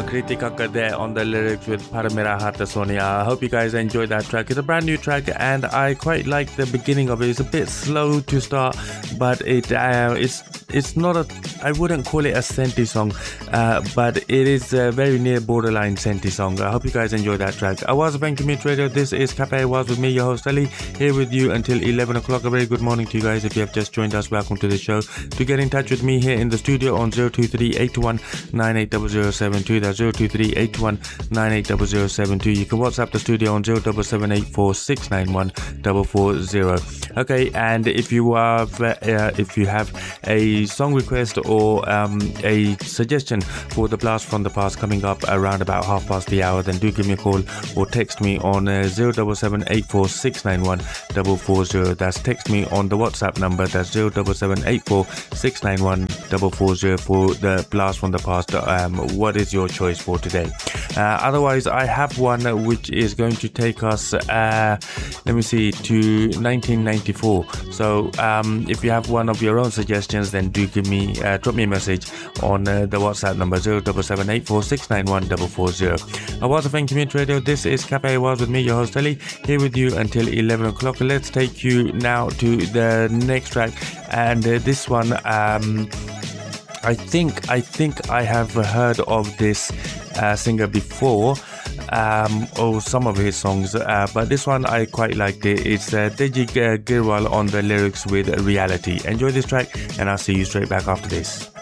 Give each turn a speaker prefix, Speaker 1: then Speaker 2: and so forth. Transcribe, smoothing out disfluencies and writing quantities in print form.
Speaker 1: Kriti Kakkar there on the lyrics with Par Mera Haath Sonia. I hope you guys enjoyed that track. It's a brand new track and I quite like the beginning of it. It's a bit slow to start, but it's not a, I wouldn't call it a Senti song, but it is very near borderline Senti song. I hope you guys enjoyed that track. Awaz of Commute Radio. This is Cafe Awaz with me, your host Ali, here with you until 11 o'clock. A very good morning to you guys. If you have just joined us, welcome to the show. To get in touch with me here in the studio on 023 81 980072. That's 023 81 980072. You can WhatsApp the studio on 07784 691 440. Okay, and if you have a song request or a suggestion for the blast from the past coming up around about 1:30, then do give me a call or text me on 07784 691 440. That's text me on the WhatsApp number. That's 07784 691 440 for the blast from the past. What is your choice for today? Otherwise, I have one which is going to take us, let me see, to 1994. So if you have one of your own suggestions, then do give me, drop me a message on the WhatsApp number 07784 691 440. Awaz of Commute Radio. This is Cafe Awaz with me, your host Ali, here with you until 11 o'clock. Let's take you now to the next track, and this one, I think I have heard of this singer before, or some of his songs, but this one I quite liked it. It's Deji Girwal on the lyrics with Reality. Enjoy this track and I'll see you straight back after this.